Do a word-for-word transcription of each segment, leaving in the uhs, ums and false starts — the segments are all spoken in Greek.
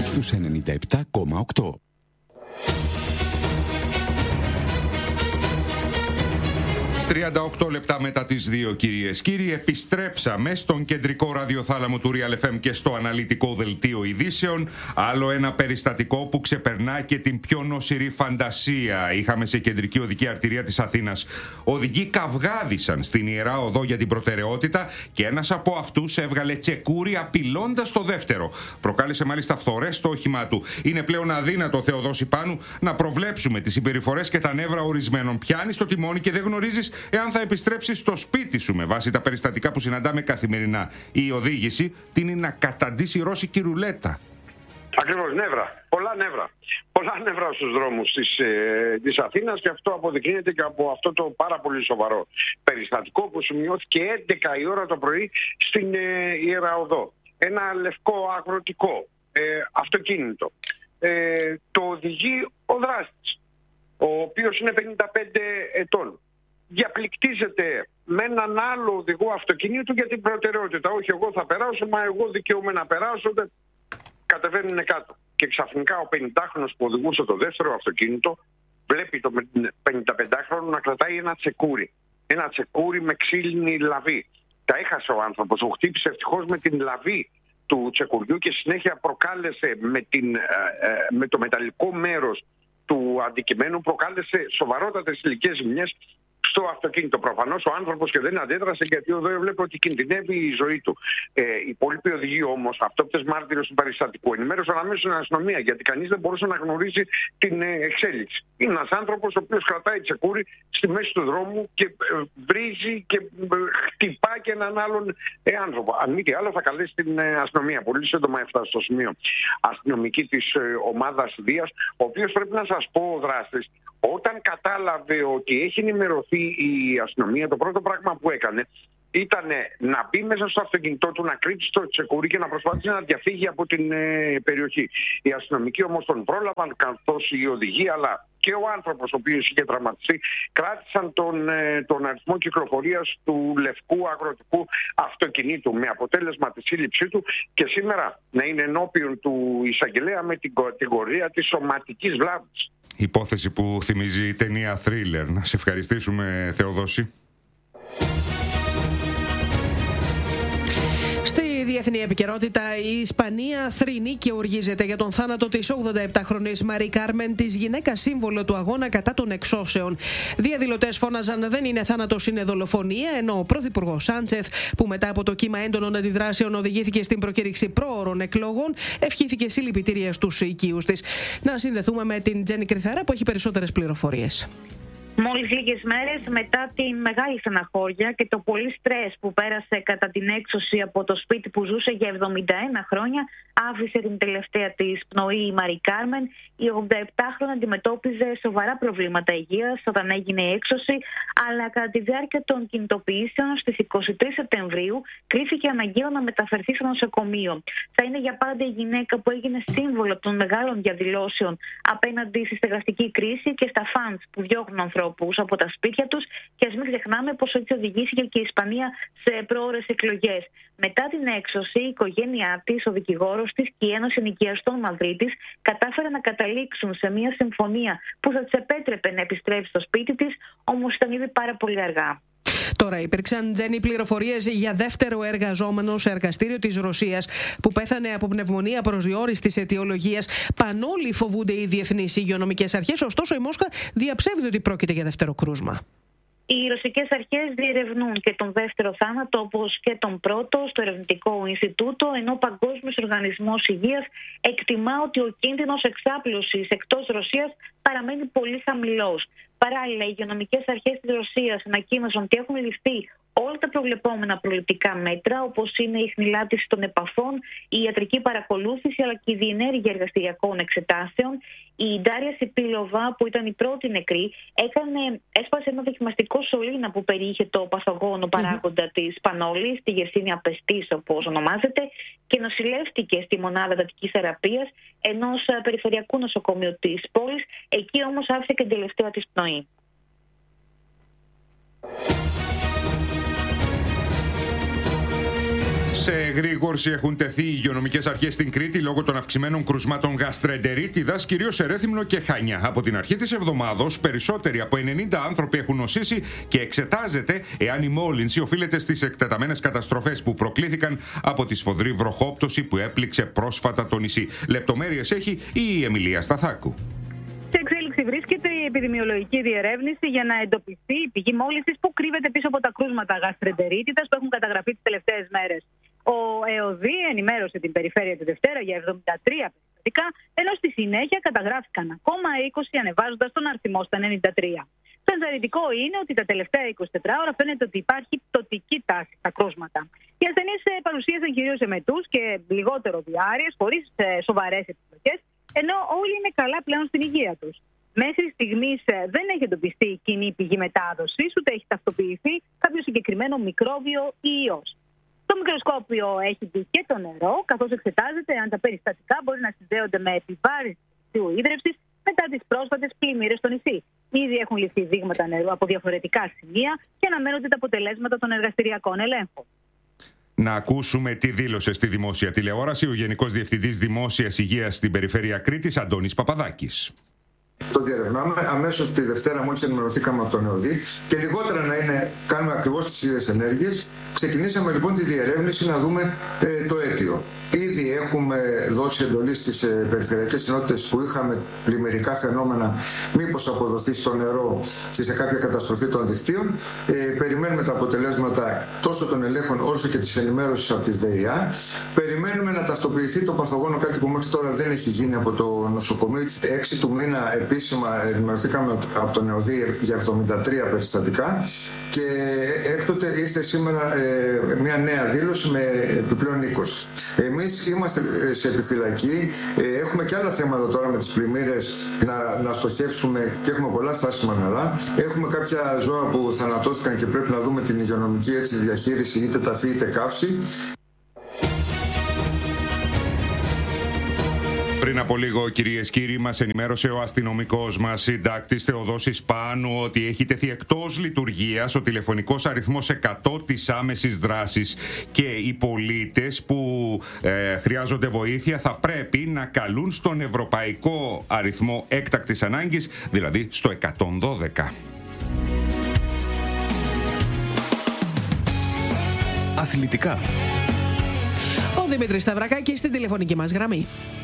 στους ενενήντα επτά κόμμα οκτώ. τριάντα οκτώ λεπτά μετά τις δύο, κυρίες κύριοι, επιστρέψαμε στον κεντρικό ραδιοθάλαμο του Real εφ εμ και στο αναλυτικό δελτίο ειδήσεων. Άλλο ένα περιστατικό που ξεπερνά και την πιο νοσηρή φαντασία. Είχαμε σε κεντρική οδική αρτηρία της Αθήνας οδηγοί καυγάδισαν στην Ιερά Οδό για την προτεραιότητα και ένας από αυτούς έβγαλε τσεκούρι απειλώντας το δεύτερο. Προκάλεσε μάλιστα φθορές στο όχημά του. Είναι πλέον αδύνατο, Θεοδόση Πάνου, να προβλέψουμε τις συμπεριφορές και τα νεύρα ορισμένων. Πιάνεις το τιμόνι και δεν γνωρίζεις εάν θα επιστρέψεις στο σπίτι σου με βάση τα περιστατικά που συναντάμε καθημερινά. Η οδήγηση τείνει να καταντήσει ρώσικη ρουλέτα. Ακριβώς, νεύρα. Πολλά νεύρα. Πολλά νεύρα στους δρόμους της, ε, της Αθήνας, και αυτό αποδεικνύεται και από αυτό το πάρα πολύ σοβαρό περιστατικό που σημειώθηκε έντεκα η ώρα το πρωί στην ε, Ιερά Οδό. Ένα λευκό αγροτικό ε, αυτοκίνητο. Ε, το οδηγεί ο δράστης, ο οποίος είναι πενήντα πέντε ετών. Διαπληκτίζεται με έναν άλλο οδηγό αυτοκινήτου για την προτεραιότητα. Όχι, εγώ θα περάσω, μα εγώ δικαιούμαι να περάσω. Κατεβαίνουν κάτω. Και ξαφνικά ο πενηντάχρονος που οδηγούσε το δεύτερο αυτοκίνητο βλέπει το πενηνταπεντάχρονο να κρατάει ένα τσεκούρι. Ένα τσεκούρι με ξύλινη λαβή. Τα έχασε ο άνθρωπος. Το χτύπησε ευτυχώς με την λαβή του τσεκουριού και συνέχεια προκάλεσε με, την, ε, ε, με το μεταλλικό μέρος του αντικειμένου, προκάλεσε σοβαρότατες υλικές ζημιές στο αυτοκίνητο. Προφανώς ο άνθρωπος και δεν αντέδρασε, γιατί εδώ έβλεπε ότι κινδυνεύει η ζωή του. Ε, οι υπόλοιποι οδηγοί όμως, αυτόπτες μάρτυρες του περιστατικού, ενημέρωσαν αμέσως την αστυνομία, γιατί κανείς δεν μπορούσε να γνωρίζει την ε, εξέλιξη. Είναι ένας άνθρωπος ο οποίος κρατάει τσεκούρι στη μέση του δρόμου και ε, βρίζει και ε, χτυπά και έναν άλλον ε, άνθρωπο. Αν μη τι άλλο, θα καλέσει την ε, αστυνομία. Πολύ σύντομα έφτασε στο σημείο αστυνομική της ε, ομάδας Δίας, ο οποίος, πρέπει να σας πω, ο δράστης, όταν κατάλαβε ότι έχει ενημερωθεί η αστυνομία, το πρώτο πράγμα που έκανε ήταν να μπει μέσα στο αυτοκίνητό του, να κρύψει το τσεκούρι και να προσπαθήσει να διαφύγει από την ε, περιοχή. Οι αστυνομικοί όμως τον πρόλαβαν, καθώς οι οδηγοί αλλά και ο άνθρωπος ο οποίος είχε τραυματιστεί κράτησαν τον, ε, τον αριθμό κυκλοφορίας του λευκού αγροτικού αυτοκινήτου, με αποτέλεσμα τη σύλληψή του και σήμερα να είναι ενώπιον του εισαγγελέα με την κατηγορία της σωματικής βλάβης. Υπόθεση που θυμίζει η ταινία Thriller. Να σε ευχαριστήσουμε, Θεοδόση. Στη διεθνή επικαιρότητα, η Ισπανία θρηνεί και οργίζεται για τον θάνατο της ογδονταεπτάχρονης Μαρί Κάρμεν, της γυναίκας σύμβολο του αγώνα κατά των εξώσεων. Διαδηλωτές φώναζαν «Δεν είναι θάνατος, είναι δολοφονία», ενώ ο πρωθυπουργός Σάντσεθ, που μετά από το κύμα έντονων αντιδράσεων οδηγήθηκε στην προκήρυξη πρόωρων εκλογών, ευχήθηκε συλληπιτήρια στους οικείους της. Να συνδεθούμε με την Τζέννη Κρυθάρα, που έχει περισσότερες πληροφορίες. Μόλις λίγες μέρες μετά τη μεγάλη στεναχώρια και το πολύ στρες που πέρασε κατά την έξωση από το σπίτι που ζούσε για εβδομήντα ένα χρόνια, άφησε την τελευταία της πνοή η Μαρί Κάρμεν. Η ογδοεπτάχρονη αντιμετώπιζε σοβαρά προβλήματα υγείας όταν έγινε η έξωση, αλλά κατά τη διάρκεια των κινητοποιήσεων στις είκοσι τρεις Σεπτεμβρίου κρίθηκε αναγκαίο να μεταφερθεί στο νοσοκομείο. Θα είναι για πάντα η γυναίκα που έγινε σύμβολο των μεγάλων διαδηλώσεων απέναντι στη στεγαστική κρίση και στα φαντς που διώχνουν ανθρώπους από τα σπίτια τους, και ας μην ξεχνάμε πως έτσι οδηγήθηκε και η Ισπανία σε πρόωρες εκλογές. Μετά την έξωση, η οικογένειά της, ο δικηγόρος της και η Ένωση Ενοικιαστών Μαδρίτης κατάφεραν να καταλήξουν σε μια συμφωνία που θα της επέτρεπε να επιστρέψει στο σπίτι της, όμως ήταν ήδη πάρα πολύ αργά. Τώρα υπήρξαν, Τζέννη, πληροφορίες για δεύτερο εργαζόμενο σε εργαστήριο της Ρωσίας που πέθανε από πνευμονία προσδιορίστης αιτιολογίας. Πανόλοι φοβούνται οι διεθνείς υγειονομικές αρχές, ωστόσο η Μόσχα διαψεύδει ότι πρόκειται για δεύτερο κρούσμα. Οι ρωσικές αρχές διερευνούν και τον δεύτερο θάνατο όπως και τον πρώτο στο ερευνητικό Ινστιτούτο, ενώ ο Παγκόσμιος Οργανισμός Υγείας εκτιμά ότι ο κίνδυνος εξάπλωσης εκτός Ρωσίας παραμένει πολύ χαμηλός. Παράλληλα, οι υγειονομικές αρχές της Ρωσίας ανακοίνωσαν ότι έχουν ληφθεί όλα τα προβλεπόμενα προληπτικά μέτρα, όπως είναι η χνηλάτιση των επαφών, η ιατρική παρακολούθηση αλλά και η διενέργεια εργαστηριακών εξετάσεων. Η Ντάρια Σιπίλοβα, που ήταν η πρώτη νεκρή, έκανε, έσπασε ένα δοκιμαστικό σωλήνα που περιείχε το παθογόνο παράγοντα mm-hmm. της Πανόλης, τη Γερσίνια πεστής όπως ονομάζεται, και νοσηλεύτηκε στη μονάδα εντατικής θεραπείας ενός περιφερειακού νοσοκομείου της πόλης. Εκεί όμως άφησε και την τελευταία της πνοή. Σε εγρήγορση έχουν τεθεί οι υγειονομικές αρχές στην Κρήτη λόγω των αυξημένων κρουσμάτων γαστρεντερίτιδας, κυρίως σε Ρέθυμνο και Χανιά. Από την αρχή της εβδομάδος, περισσότεροι από ενενήντα άνθρωποι έχουν νοσήσει και εξετάζεται εάν η μόλυνση οφείλεται στις εκτεταμένες καταστροφές που προκλήθηκαν από τη σφοδρή βροχόπτωση που έπληξε πρόσφατα το νησί. Λεπτομέρειες έχει η Εμιλία Σταθάκου. Σε εξέλιξη βρίσκεται η επιδημιολογική διερεύνηση για να εντοπιστεί η πηγή μόλυνσης που κρύβεται πίσω από τα κρούσματα γαστρεντερίτιδας που έχουν καταγραφεί τις τελευταίες μέρες. Ο ΕΟΔΗ ενημέρωσε την περιφέρεια τη Δευτέρα για εβδομήντα τρία περιστατικά, ενώ στη συνέχεια καταγράφηκαν ακόμα είκοσι, ανεβάζοντας τον αριθμό στα ενενήντα τρία. Το ενθαρρυντικό είναι ότι τα τελευταία είκοσι τέσσερις ώρα φαίνεται ότι υπάρχει πτωτική τάση στα κρούσματα. Οι ασθενείς παρουσίασαν κυρίως εμετούς και λιγότερο διάρειες, χωρίς σοβαρές επιπλοκές, ενώ όλοι είναι καλά πλέον στην υγεία τους. Μέχρι στιγμής δεν έχει εντοπιστεί κοινή πηγή μετάδοσης, ούτε έχει ταυτοποιηθεί κάποιο συγκεκριμένο μικρόβιο ή ιός. Το μικροσκόπιο έχει δει και το νερό, καθώς εξετάζεται αν τα περιστατικά μπορεί να συνδέονται με επιβάρυνση του ίδρυυσης μετά τις πρόσφατες πλημμύρες στο νησί. Ήδη έχουν ληφθεί δείγματα νερού από διαφορετικά σημεία και αναμένονται τα αποτελέσματα των εργαστηριακών ελέγχων. Να ακούσουμε τι δήλωσε στη δημόσια τηλεόραση ο Γενικός Διευθυντής Δημόσιας Υγείας στην Περιφέρεια Κρήτης, Αντώνης Παπαδάκης. Το διερευνάμε. Αμέσως τη Δευτέρα, μόλις ενημερωθήκαμε από τον ΕΟΔΗ και λιγότερα να είναι, κάνουμε ακριβώς τις ίδιες ενέργειες. Ξεκινήσαμε λοιπόν τη διερεύνηση να δούμε ε, το αίτιο. Ήδη έχουμε δώσει εντολή στις ε, περιφερειακές ενότητες που είχαμε πλημμυρικά φαινόμενα, μήπως αποδοθεί στο νερό σε κάποια καταστροφή των δικτύων. Ε, περιμένουμε τα αποτελέσματα τόσο των ελέγχων όσο και της ενημέρωσης από τις ΔΕΙΑ. Περιμένουμε να ταυτοποιηθεί το παθογόνο, κάτι που μέχρι τώρα δεν έχει γίνει από το νοσοκομείο. έξι του μήνα επίσημα ενημερωθήκαμε από τον ΕΟΔΗ για εβδομήντα τρία περιστατικά και έκτοτε ήρθε σήμερα ε, μια νέα δήλωση με επιπλέον είκοσι. Εμείς είμαστε σε επιφυλακή, ε, έχουμε και άλλα θέματα τώρα με τις πλημμύρες να, να στοχεύσουμε και έχουμε πολλά στάσιμα νερά. Έχουμε κάποια ζώα που θανατώθηκαν και πρέπει να δούμε την υγειονομική έτσι, διαχείριση, είτε ταφή είτε καύση. Πριν από λίγο, κυρίες και κύριοι, μας ενημέρωσε ο αστυνομικός μας συντάκτης Θεοδόσης Πάνου ότι έχει τεθεί εκτός λειτουργίας ο τηλεφωνικός αριθμός εκατό της άμεσης δράσης και οι πολίτες που ε, χρειάζονται βοήθεια θα πρέπει να καλούν στον ευρωπαϊκό αριθμό έκτακτης ανάγκης, δηλαδή στο εκατόν δώδεκα. Αθλητικά. Ο Δημήτρης Σταυρακάκης στην τηλεφωνική μας γραμμή.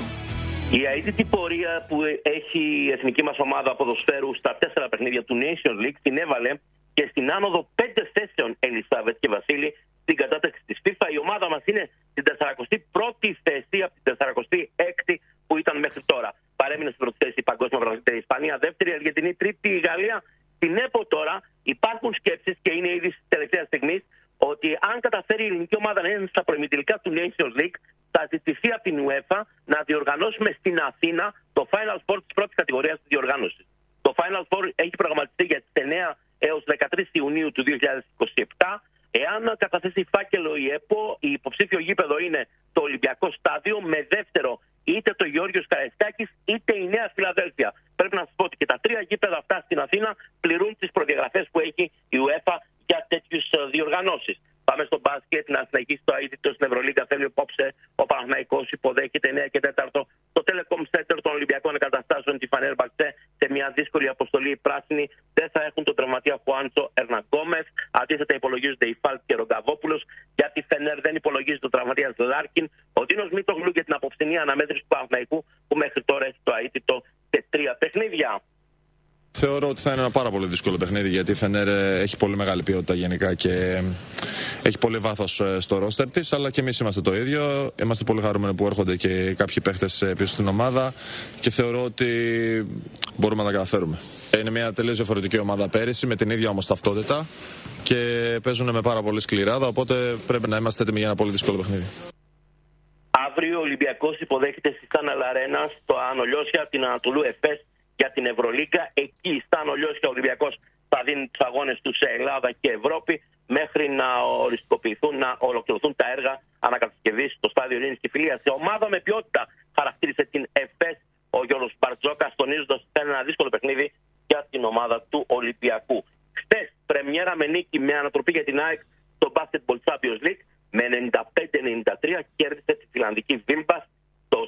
Η αίτητη πορεία που έχει η εθνική μας ομάδα ποδοσφαίρου στα τέσσερα παιχνίδια του Nations League την έβαλε και στην άνοδο πέντε θέσεων, Ελισάβετ και Βασίλη, στην κατάταξη της FIFA. Η ομάδα μας είναι στην σαράντα πρώτη θέση από την σαράντα έκτη που ήταν μέχρι τώρα. Παρέμεινε στην πρώτη θέση η παγκόσμια πρωταθλήτρια Ισπανία, δεύτερη η Αργεντινή, τρίτη η Γαλλία. Στην ΕΠΟ τώρα υπάρχουν σκέψεις και είναι ήδη στη τελευταία στιγμή ότι αν καταφέρει η ελληνική ομάδα να είναι στα προημιτελικά του Nations League, θα ζητηθεί από την UEFA να διοργανώσουμε στην Αθήνα το Final Four της πρώτης κατηγορίας της διοργάνωσης. Το Final Four έχει προγραμματιστεί για τις εννέα έως δεκατρείς Ιουνίου του δύο χιλιάδες είκοσι επτά. Εάν καταθέσει φάκελο η ΕΠΟ, η υποψήφιο γήπεδο είναι το Ολυμπιακό Στάδιο, με δεύτερο είτε το Γεώργιος Καραϊσκάκης είτε η Νέα Φιλαδέλφια. Πρέπει να σας πω ότι και τα τρία γήπεδα αυτά στην Αθήνα πληρούν τις προδιαγραφές που έχει η UEFA για τέτοιες διοργανώσεις. Πάμε στο μπάσκετ, να συνεχίσει το αίτητο στην Ευρωλίγκα. Θέλει απόψε ο Παναθηναϊκός, υποδέχεται εννέα και τέταρτο το Telecom Center των Ολυμπιακών Εγκαταστάσεων, τη Φανέρμπαξε, σε μια δύσκολη αποστολή. Οι πράσινοι δεν θα έχουν τον τραυματία Χουάντσο Ερναγκόμεθ. Αντίθετα, υπολογίζονται η Φάλκ και ο Ρογκαβόπουλος. Για τη Φενέρ δεν υπολογίζει τον τραυματία Λάρκιν. Ο Ντίνος Μήτογλου για την αποψινή αναμέτρηση του Παναθηναϊκού, που μέχρι τώρα έχει το αίτητο σε τρία παιχνίδια. Θεωρώ ότι θα είναι ένα πάρα πολύ δύσκολο παιχνίδι, γιατί η Φενέρ έχει πολύ μεγάλη ποιότητα γενικά και έχει πολύ βάθος στο ρόστερ της, αλλά και εμείς είμαστε το ίδιο. Είμαστε πολύ χαρούμενοι που έρχονται και κάποιοι παίχτες πίσω στην ομάδα και θεωρώ ότι μπορούμε να τα καταφέρουμε. Είναι μια τελείως διαφορετική ομάδα πέρυσι, με την ίδια όμως ταυτότητα και παίζουν με πάρα πολύ σκληράδα, οπότε πρέπει να είμαστε έτοιμοι για ένα πολύ δύσκολο παιχνίδι. Αύριο ο Ολυμπιακός υποδέχεται στη Στάν Αλαρένα στο Ανολιώσια την Ανατολού Εφές για την Ευρωλίγκα. Εκεί στα Ανολιώσια ο Ολυμπιακός θα δίνει τους αγώνες του σε Ελλάδα και Ευρώπη μέχρι να οριστικοποιηθούν, να ολοκληρωθούν τα έργα ανακατασκευής στο στάδιο Ειρήνης και Φιλίας. Σε ομάδα με ποιότητα χαρακτήρισε την Εφές ο Γιώργος Μπαρτζόκας, τονίζοντας ότι θα είναι ένα δύσκολο παιχνίδι για την ομάδα του Ολυμπιακού. Χθες πρεμιέρα με νίκη με ανατροπή για την ΑΕΚ στο Basketball Champions League με ενενήντα πέντε ενενήντα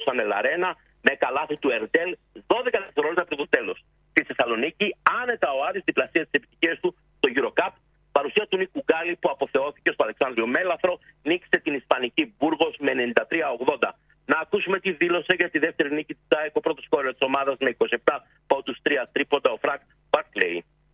τελειώσανε Λαρένα με καλάθι του Ερντέλ δώδεκα δευτερόλεπτα πριν το τέλος. Στη Θεσσαλονίκη, άνετα ο Άρης διπλασίασε τις επιτυχίες του στο EuroCup. Παρουσία του Νίκου Γκάλη που αποθεώθηκε στο Αλεξάνδριο Μέλαθρο, νίκησε την Ισπανική Μπούργος με ενενήντα τρία ογδόντα. Να ακούσουμε τι δήλωσε για τη δεύτερη νίκη της ΑΕΚ, ο πρώτος σκόρερ της ομάδας με είκοσι επτά πόντους, τρία τρίποντα, ο Φρανκ Μπάρκλεϊ.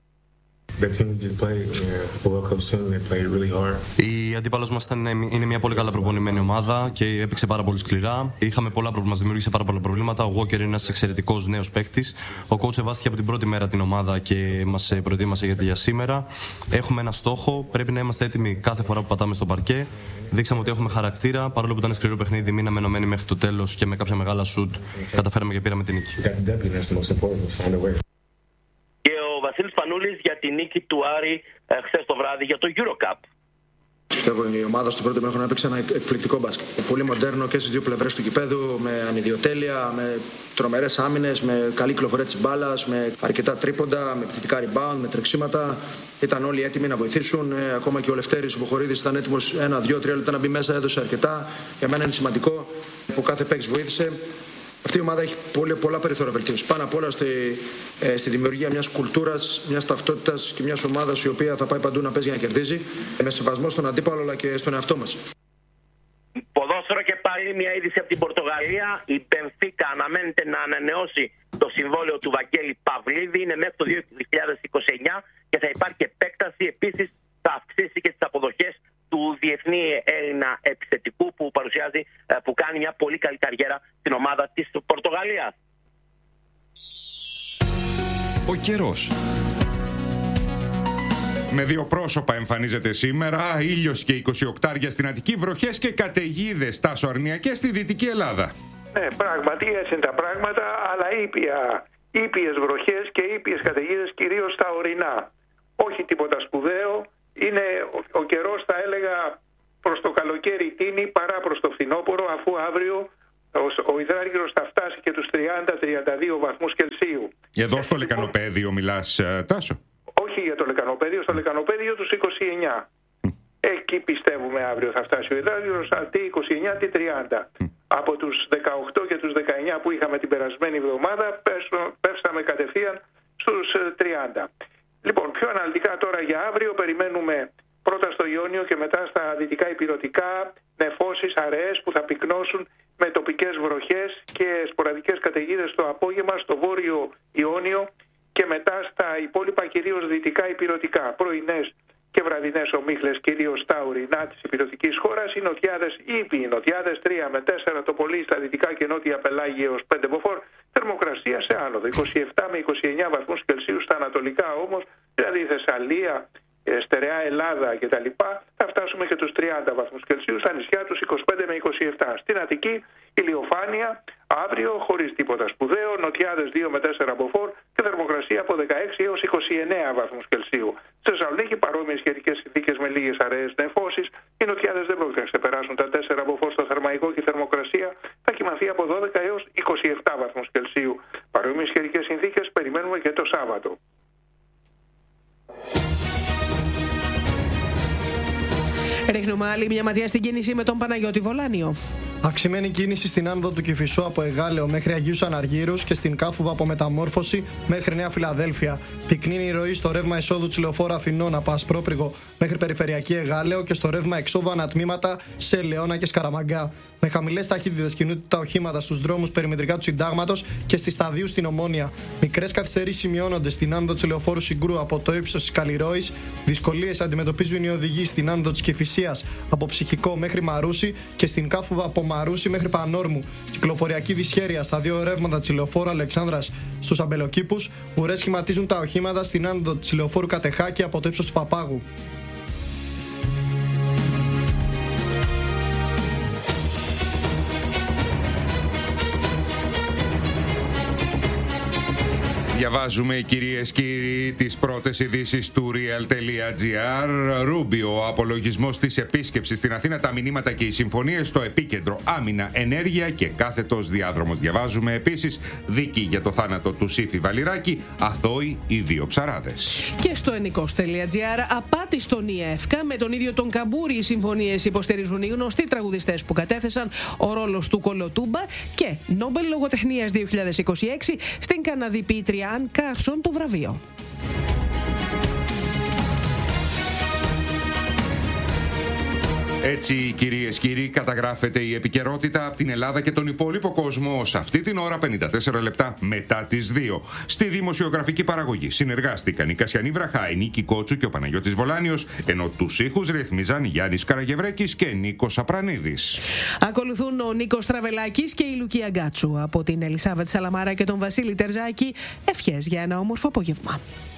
Η αντίπαλος μας είναι μια πολύ καλά προπονημένη ομάδα και έπαιξε πάρα πολύ σκληρά. Είχαμε πολλά προβλήματα, μας δημιούργησε πάρα πολλά προβλήματα. Ο Walker είναι ένας εξαιρετικός νέος παίκτης. Ο coach σεβάστηκε από την πρώτη μέρα την ομάδα και μας προετοίμασε για, για σήμερα. Έχουμε ένα στόχο, πρέπει να είμαστε έτοιμοι κάθε φορά που πατάμε στο παρκέ. Δείξαμε ότι έχουμε χαρακτήρα. Παρόλο που ήταν σκληρό παιχνίδι, μείναμε ενωμένοι μέχρι το τέλος και με κάποια μεγάλα σουτ καταφέραμε και πήραμε την νίκη. Ο Βασίλης Πανούλης για τη νίκη του Άρη ε, χθες το βράδυ για το EuroCup. Πιστεύω η ομάδα στο πρώτο μήχρονο έπαιξε ένα εκπληκτικό μπάσκετ. Πολύ μοντέρνο και στις δύο πλευρές του γηπέδου, με ανιδιοτέλεια, με τρομερές άμυνες, με καλή κυκλοφορία της μπάλας, με αρκετά τρίποντα, με επιθετικά rebound, με τρεξίματα. Ήταν όλοι έτοιμοι να βοηθήσουν. Ε, ακόμα και ο Λευτέρης, ο Βοχορίδης ήταν έτοιμος ένα, δύο, τρία λεπτά να μπει μέσα, έδωσε αρκετά. Για μένα είναι σημαντικό που κάθε παίκτης βοήθησε. Αυτή η ομάδα έχει πολύ, πολλά περιθώρια βελτίωσης. Πάνω απ' όλα στη, ε, στη δημιουργία μιας κουλτούρας, μιας ταυτότητας και μιας ομάδας η οποία θα πάει παντού να παίζει για να κερδίζει, με σεβασμό στον αντίπαλο αλλά και στον εαυτό μας. Ποδόσφαιρο και πάλι μια είδηση από την Πορτογαλία. Η Μπενφίκα αναμένεται να ανανεώσει το συμβόλαιο του Βαγγέλη Παυλίδη. Είναι μέχρι το δύο χιλιάδες είκοσι εννιά και θα υπάρχει επέκταση. Επίσης θα αυξήσει και τις αποδοχές του διεθνή Έλληνα επιθετικού που παρουσιάζει, που κάνει μια πολύ καλή καριέρα στην ομάδα της Πορτογαλίας. Ο καιρός. Με δύο πρόσωπα εμφανίζεται σήμερα, ήλιος και εικοσιοκτάρια στην Αττική, βροχές και καταιγίδες τάσο-αρνιακές στη Δυτική Ελλάδα. Ναι, πράγματι έτσι είναι τα πράγματα, αλλά ήπια, ήπιες βροχές και ήπιες καταιγίδες κυρίως στα ορεινά. Όχι τίποτα σπουδαίο. Είναι ο, ο καιρός, θα έλεγα, προς το καλοκαίρι τίνει παρά προς το φθινόπωρο, αφού αύριο ο, ο υδράργυρος θα φτάσει και τους τριάντα με τριάντα δύο βαθμούς Κελσίου. Εδώ στο Λεκανοπαίδιο μιλάς, Τάσο? Όχι για το Λεκανοπαίδιο, στο Λεκανοπαίδιο τους είκοσι εννιά. Εκεί πιστεύουμε αύριο θα φτάσει ο υδράργυρος, αντί είκοσι εννιά, αντί τριάντα. Από τους δεκαοκτώ και τους δεκαεννιά που είχαμε την περασμένη εβδομάδα, πέφταμε κατευθείαν στους τριάντα. Λοιπόν, πιο αναλυτικά τώρα για αύριο περιμένουμε πρώτα στο Ιόνιο και μετά στα δυτικά ηπειρωτικά νεφώσεις, αραιές που θα πυκνώσουν με τοπικές βροχές και σποραδικές καταιγίδες στο απόγευμα στο βόρειο Ιόνιο και μετά στα υπόλοιπα κυρίως δυτικά ηπειρωτικά. Πρωινές και βραδινές ομίχλες κυρίως στα ορεινά της ηπειρωτικής χώρας. Οι νοτιάδες ήπιοι, οι νοτιάδες τρία με τέσσερα το πολύ στα δυτικά και νότια πελάγια έως πέντε μποφόρ. Θερμοκρασία σε άνοδο, είκοσι επτά με είκοσι εννιά βαθμούς Κελσίου στα ανατολικά όμως, δηλαδή η Θεσσαλία, στερεά Ελλάδα κτλ. Θα φτάσουμε και τους τριάντα βαθμούς Κελσίου, στα νησιά τους είκοσι πέντε με είκοσι επτά. Στην Αττική ηλιοφάνεια, αύριο χωρίς τίποτα σπουδαίο, νοτιάδες δύο με τέσσερα μποφόρ και θερμοκρασία από δεκαέξι έως είκοσι εννέα βαθμούς Κελσίου. Στη Θεσσαλονίκη παρόμοιες σχετικές συνθήκες με λίγες αραιές νεφώσεις. Οι νοτιάδες δεν πρόκειται να ξεπεράσουν τα τέσσερα μποφόρ στο Θερμαϊκό και η θερμοκρασία θα κοιμαθεί από δώδεκα έως είκοσι επτά βαθμούς Κελσίου. Παρόμοιες σχετικές συνθήκες περιμένουμε και το Σάββατο. Ρίχνουμε άλλη μια ματιά στην κίνηση με τον Παναγιώτη Βολάνιο. Αυξημένη κίνηση στην άνοδο του Κηφισού από Εγάλεο μέχρι Αγίους Αναργύρους και στην Κάφουβα από Μεταμόρφωση μέχρι Νέα Φιλαδέλφια. Πυκνή είναι η ροή στο ρεύμα εισόδου της λεωφόρου Αθηνών από Ασπρόπριγο μέχρι Περιφερειακή Εγάλεο και στο ρεύμα εξόδου ανατμήματα σε Ελαιώνα και Σκαραμαγκά. Με χαμηλές ταχύτητες κινούνται τα οχήματα στους δρόμους περιμετρικά του Συντάγματος και στη Σταδίου στην Ομόνια. Μικρές καθυστερήσεις σημειώνονται στην άνοδο της λεωφόρου Συγκρού από το ύψος της Καλλιρόης. Δυσκολίες αντιμετωπίζουν οι οδηγοί στην άνοδο της Κηφισίας από Ψυχικό μέχρι Μαρούσι και στην Κάφουβα από Μαρούσι μέχρι Πανόρμου. Κυκλοφοριακή δυσχέρεια στα δύο ρεύματα της λεωφόρου Αλεξάνδρας στους Αμπελοκήπους. Ουρές σχηματίζουν τα οχήματα στην άνοδο της λεωφόρου Κατεχάκη από το ύψος του Παπάγου. Διαβάζουμε, κυρίες και κύριοι, τις πρώτες ειδήσεις του real.gr. Ρούμπιο, ο απολογισμός της επίσκεψης στην Αθήνα, τα μηνύματα και οι συμφωνίες στο επίκεντρο, άμυνα, ενέργεια και κάθετος διάδρομος. Διαβάζουμε επίσης, δίκη για το θάνατο του Σύφη Βαλιράκη, αθώοι οι δύο ψαράδες. Και στο ενικός.gr, απάτη στον ΙΕΦΚΑ, με τον ίδιο τον Καμπούρη οι συμφωνίες υποστηρίζουν οι γνωστοί τραγουδιστές που κατέθεσαν, ο ρόλος του Κολοτούμπα και Νόμπελ Λογοτεχνίας δύο χιλιάδες είκοσι έξι στην Καναδή ποιήτρια Αν Κάρσον το βραβείο. Έτσι, κυρίες και κύριοι, καταγράφεται η επικαιρότητα από την Ελλάδα και τον υπόλοιπο κόσμο σε αυτή την ώρα, πενήντα τέσσερα λεπτά μετά τις δύο. Στη δημοσιογραφική παραγωγή συνεργάστηκαν η Κασιανή Βραχά, η Νίκη Κότσου και ο Παναγιώτης Βολάνιος, ενώ τους ήχους ρυθμίζαν Γιάννης Καραγευρέκης και Νίκος Απρανίδης. Ακολουθούν ο Νίκος Τραβελάκης και η Λουκία Γκάτσου. Από την Ελισάβετ Σαλαμάρα και τον Βασίλη Τερζάκη, ευχές για ένα όμορφο απόγευμα.